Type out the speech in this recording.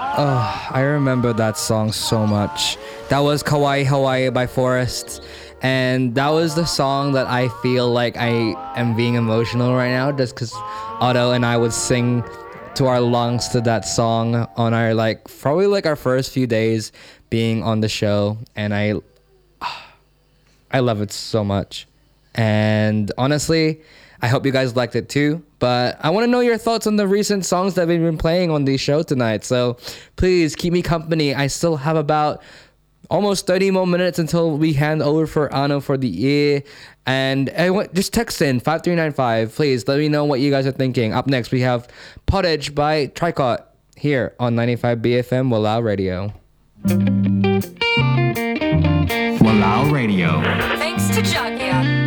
Oh, I remember that song so much. That was Kawaii Hawaii by Forrest. And that was the song that I feel like I am being emotional right now just because Otto and I would sing to our lungs to that song on our probably our first few days being on the show. And I love it so much. And honestly, I hope you guys liked it too. But I want to know your thoughts on the recent songs that we've been playing on the show tonight. So please keep me company. I still have about almost 30 more minutes until we hand over for Ano for the year. And just text in 5395. Please let me know what you guys are thinking. Up next, we have Pottage by Tricot here on 95 BFM Walao Radio. Walao Radio. Thanks to Jug.